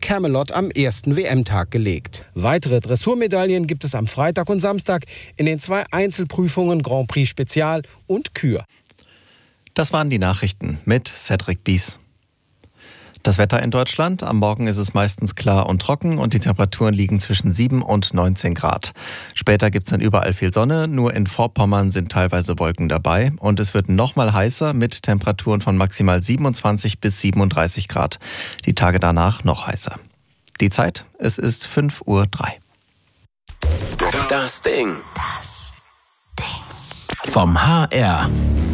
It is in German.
Camelot am ersten WM-Tag gelegt. Weitere Dressurmedaillen gibt es am Freitag und Samstag in den 2 Einzelprüfungen Grand Prix Spezial und Kür. Das waren die Nachrichten mit Cedric Bies. Das Wetter in Deutschland. Am Morgen ist es meistens klar und trocken und die Temperaturen liegen zwischen 7 und 19 Grad. Später gibt es dann überall viel Sonne, nur in Vorpommern sind teilweise Wolken dabei. Und es wird noch mal heißer mit Temperaturen von maximal 27 bis 37 Grad. Die Tage danach noch heißer. Die Zeit, es ist 5:03 Uhr. Das Ding. Vom HR.